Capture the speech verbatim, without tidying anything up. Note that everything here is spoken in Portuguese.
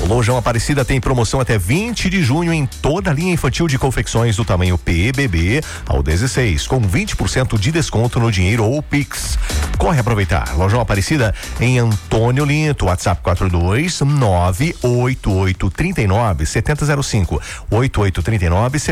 Lojão Aparecida tem promoção até vinte de junho em toda a linha infantil de confecções do tamanho P, B B ao dezesseis, com vinte por cento de desconto no dinheiro ou Pix. Corre aproveitar. Lojão Aparecida em Antônio Linto, WhatsApp quatro dois nove oito oito três nove sete zero zero cinco, oito oito três nove